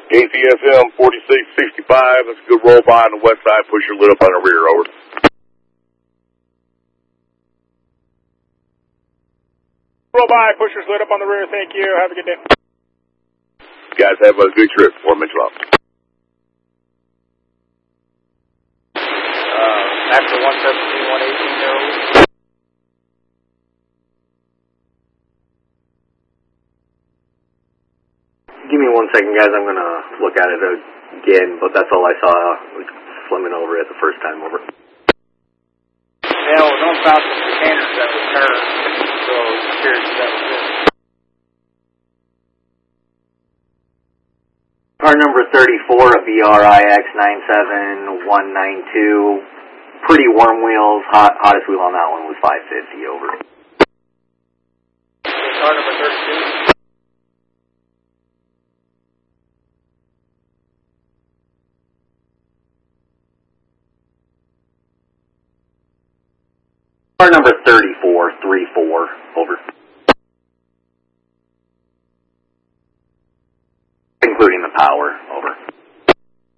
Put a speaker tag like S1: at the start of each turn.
S1: ACSM 4665, that's a good roll by on the west side, push your lid up on the rear, over.
S2: Roll by, pushers lit up on the rear, thank you, have a good day.
S1: Guys, have a good trip, 4 Mitchell out.
S3: After 117, 118, there.
S4: Give me 1 second, guys. I'm going to look at it again, but that's all I saw. Slimming over it the first time, over.
S3: Yeah, we're going south of the Kansas that was turned, so curious if that was it.
S4: Car number 34, a BRIX 97192. Pretty warm wheels. Hottest wheel on that one was 550, over.
S3: Car number 32.
S4: Car number 34, 34, over. Including the power.